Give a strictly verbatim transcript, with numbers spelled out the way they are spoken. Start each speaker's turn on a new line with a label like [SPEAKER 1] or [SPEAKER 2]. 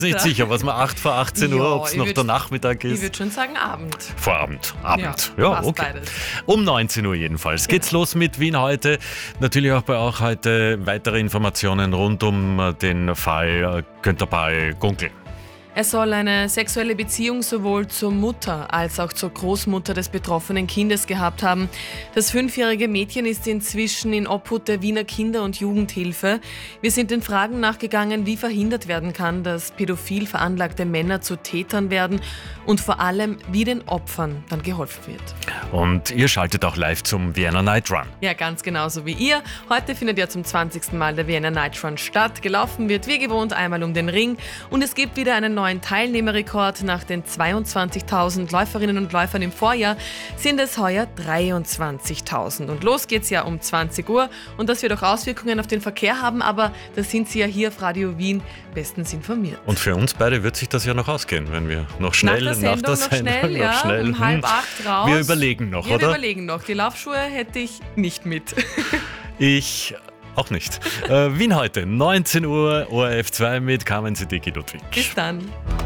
[SPEAKER 1] Nicht sicher, was man acht vor achtzehn Uhr,
[SPEAKER 2] Ja,
[SPEAKER 1] ob es
[SPEAKER 2] ich
[SPEAKER 1] noch
[SPEAKER 2] würd-
[SPEAKER 1] der Nachmittag
[SPEAKER 2] Ich
[SPEAKER 1] ist.
[SPEAKER 2] würde schon sagen Abend.
[SPEAKER 1] Vorabend, Abend.
[SPEAKER 2] Ja,
[SPEAKER 1] Ja,
[SPEAKER 2] passt
[SPEAKER 1] okay.
[SPEAKER 2] beides.
[SPEAKER 1] Um neunzehn Uhr jedenfalls geht's los mit Wien heute. Natürlich auch bei auch heute weitere Informationen rund um äh, den Fall äh, Günter Pahl Gunkel.
[SPEAKER 2] Er soll eine sexuelle Beziehung sowohl zur Mutter als auch zur Großmutter des betroffenen Kindes gehabt haben. Das fünfjährige Mädchen ist inzwischen in Obhut der Wiener Kinder- und Jugendhilfe. Wir sind den Fragen nachgegangen, wie verhindert werden kann, dass pädophil veranlagte Männer zu Tätern werden und vor allem, wie den Opfern dann geholfen wird.
[SPEAKER 1] Und ihr schaltet auch live zum Vienna Night Run.
[SPEAKER 2] Ja, ganz genauso wie ihr. Heute findet ja zum zwanzigsten Mal der Vienna Night Run statt. Gelaufen wird wie gewohnt einmal um den Ring und es gibt wieder einen neuen Teilnehmerrekord. Nach den zweiundzwanzigtausend Läuferinnen und Läufern im Vorjahr sind es heuer dreiundzwanzigtausend. Und los geht's ja um zwanzig Uhr und das wird auch Auswirkungen auf den Verkehr haben, aber da sind Sie ja hier auf Radio Wien bestens informiert.
[SPEAKER 1] Und für uns beide wird sich das ja noch ausgehen, wenn wir noch schnell
[SPEAKER 2] nach der Sendung noch schnell, ja,
[SPEAKER 1] schnell,
[SPEAKER 2] um
[SPEAKER 1] hm.
[SPEAKER 2] halb acht raus.
[SPEAKER 1] Wir überlegen noch,
[SPEAKER 2] ja,
[SPEAKER 1] oder?
[SPEAKER 2] Wir überlegen noch. Die Laufschuhe hätte ich nicht mit.
[SPEAKER 1] Ich auch nicht. äh, Wien heute, neunzehn Uhr, O R F zwei mit Carmen Siddiqui Ludwig.
[SPEAKER 2] Bis dann.